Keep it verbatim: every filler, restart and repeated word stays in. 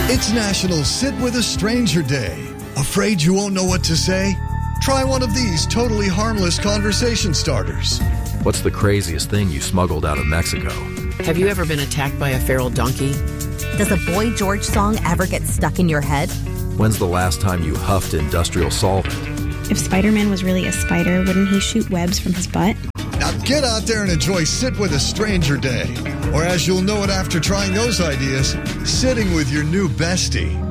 It's National Sit with a Stranger Day. Afraid you won't know what to say? Try one of these totally harmless conversation starters. What's the craziest thing you smuggled out of Mexico? Have you ever been attacked by a feral donkey? Does a Boy George song ever get stuck in your head? When's the last time you huffed industrial solvent? If Spider-Man was really a spider, wouldn't he shoot webs from his butt? Now get out there and enjoy Sit with a Stranger Day. Or as you'll know it after trying those ideas, sitting with your new bestie.